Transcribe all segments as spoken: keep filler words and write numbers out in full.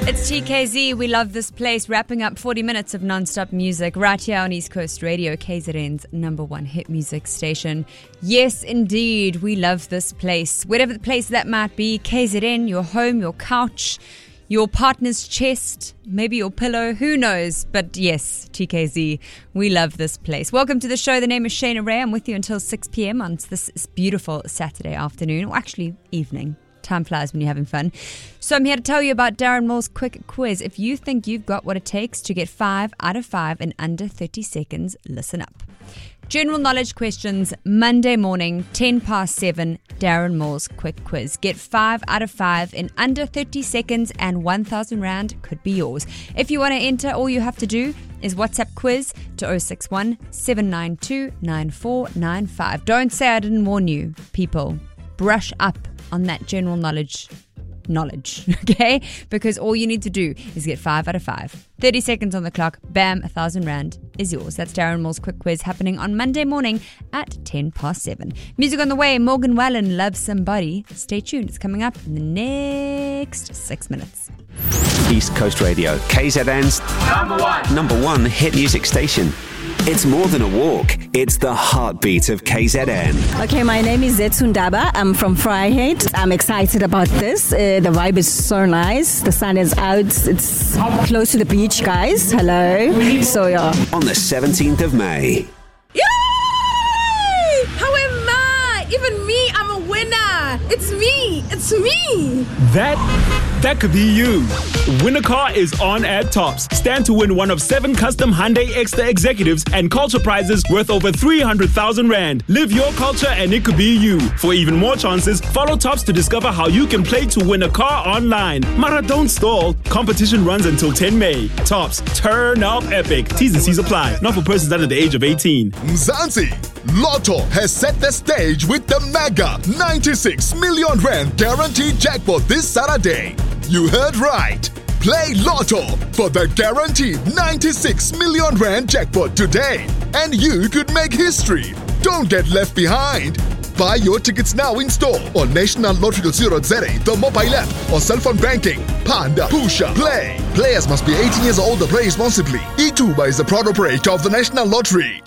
It's T K Z. We love this place. Wrapping up forty minutes of non-stop music right here on East Coast Radio, K Z N's number one hit music station. Yes, indeed, we love this place. Whatever the place that might be, K Z N, your home, your couch, your partner's chest, maybe your pillow, who knows? But yes, T K Z, we love this place. Welcome to the show. The name is Shayna Ray. I'm with you until six p.m. on this beautiful Saturday afternoon, or actually evening. Time flies when you're having fun. So I'm here to tell you about Darren Moore's quick quiz. If you think you've got what it takes to get five out of five in under thirty seconds, listen up. General knowledge questions, Monday morning, ten past seven, Darren Moore's quick quiz. Get five out of five in under thirty seconds and one thousand rand could be yours. If you want to enter, all you have to do is WhatsApp quiz to oh six one, seven nine two, nine four nine five. Don't say I didn't warn you, people. Brush up on that general knowledge knowledge, okay? Because all you need to do is get five out of five. thirty seconds on the clock, bam, a thousand rand is yours. That's Darren Moore's quick quiz happening on Monday morning at ten past seven. Music on the way, Morgan Wallen, Love Somebody. Stay tuned, it's coming up in the next six minutes. East Coast Radio, K Z N's number one, number one hit music station. It's more than a walk. It's the heartbeat of K Z N. Okay, my name is Zetsu Ndaba. I'm from Vryheid. I'm excited about this. Uh, the vibe is so nice. The sun is out. It's close to the beach, guys. Hello. So, yeah. On the seventeenth of May. Yay! How am I? Even me, I'm a winner. It's me. It's me. That... That could be you. Win a Car is on at Tops. Stand to win one of seven custom Hyundai Extra Executives and culture prizes worth over three hundred thousand rand. Live your culture and it could be you. For even more chances, follow Tops to discover how you can play to win a car online. Mara, don't stall. Competition runs until ten May. Tops, turn up epic. T's and C's apply. Not for persons under the age of eighteen. Mzansi, Lotto has set the stage with the mega ninety-six million rand guaranteed jackpot this Saturday. You heard right. Play Lotto for the guaranteed ninety-six million rand jackpot today, and you could make history. Don't get left behind. Buy your tickets now in store on national lottery dot co dot za, the mobile app, or cell phone banking. Panda, Pusha, Play. Players must be eighteen years old or play responsibly. eTuba is the proud operator of the National Lottery.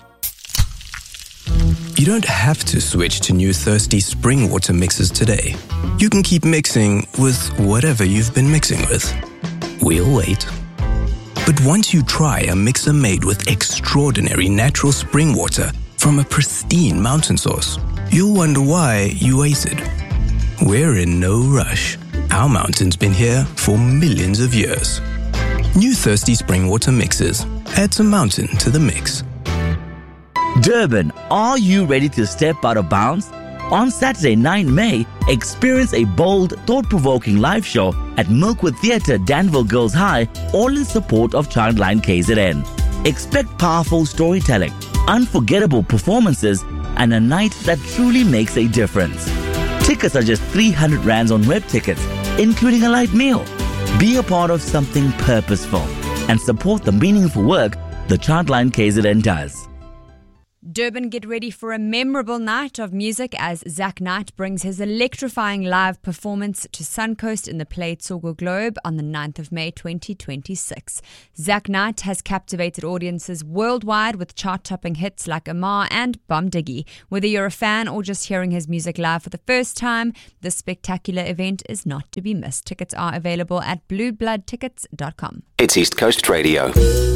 You don't have to switch to new Thirsty Spring Water mixes today. You can keep mixing with whatever you've been mixing with. We'll wait. But once you try a mixer made with extraordinary natural spring water from a pristine mountain source, you'll wonder why you waited. We're in no rush. Our mountain's been here for millions of years. New Thirsty Spring Water mixes. Add some mountain to the mix. Durban, are you ready to step out of bounds? On Saturday, ninth of May, experience a bold, thought-provoking live show at Milkwood Theatre, Danville Girls High, all in support of Childline K Z N. Expect powerful storytelling, unforgettable performances, and a night that truly makes a difference. Tickets are just three hundred rands on web tickets, including a light meal. Be a part of something purposeful and support the meaningful work the Childline K Z N does. Durban, get ready for a memorable night of music as Zach Knight brings his electrifying live performance to Suncoast in the Play Tsogo Globe on the ninth of May twenty twenty-six. Zach Knight has captivated audiences worldwide with chart-topping hits like Amar and Bom Diggy. Whether you're a fan or just hearing his music live for the first time, this spectacular event is not to be missed. Tickets are available at blue blood tickets dot com. It's East Coast Radio.